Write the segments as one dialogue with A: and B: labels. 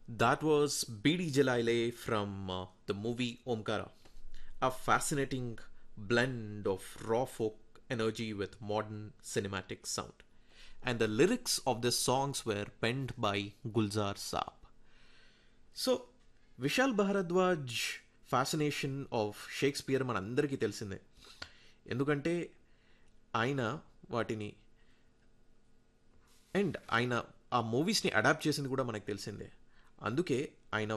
A: That was B.D. Jalaile from the movie Omkara. A fascinating blend of raw folk energy with modern cinematic sound. And the lyrics of the songs were penned by Gulzar Saab. So Vishal Bharadwaj fascination of Shakespeare మనందరికీ తెలిసిందే. ఎందుకంటే ఆయన వాటిని and ఆయన ఆ మూవీస్ని adapt చేసింది కూడా మనకు తెలిసిందే. అందుకే ఆయన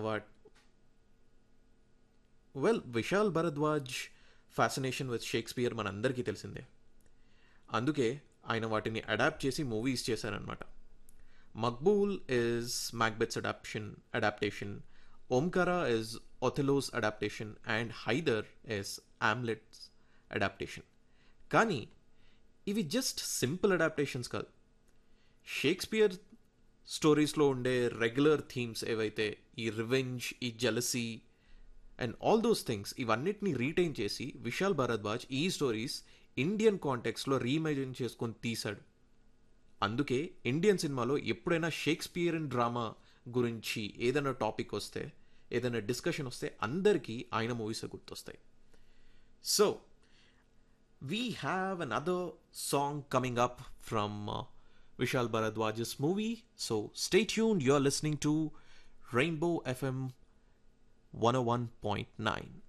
A: Vishal Bharadwaj fascination with Shakespeare మనందరికీ తెలిసిందే. అందుకే ఆయన వాటిని అడాప్ట్ చేసి మూవీస్ చేశారనమాట. Maqbool is Macbeth's adaptation, Omkara is Othello's adaptation, and Haider is Hamlet's adaptation. కానీ ఇవి జస్ట్ సింపుల్ అడాప్టేషన్స్ కాదు. షేక్స్పియర్ స్టోరీస్లో ఉండే రెగ్యులర్ థీమ్స్ ఏవైతే ఈ రివెంజ్, ఈ jealousy and all those things ఇవన్నిటిని రీటైన్ చేసి విశాల్ భారద్వాజ్ ఈ స్టోరీస్ ఇండియన్ కాంటెక్స్లో రీఇమాజిన్ చేసుకొని తీశాడు. అందుకే ఇండియన్ సినిమాలో ఎప్పుడైనా షేక్స్పియరన్ డ్రామా గురించి ఏదైనా టాపిక్ వస్తే, ఏదైనా డిస్కషన్ వస్తే అందరికీ ఆయన మూవీస్ గుర్తొస్తాయి. So we have another song coming up from Vishal భరద్వాజస్ movie. So stay tuned, you are listening to Rainbow FM 101.9.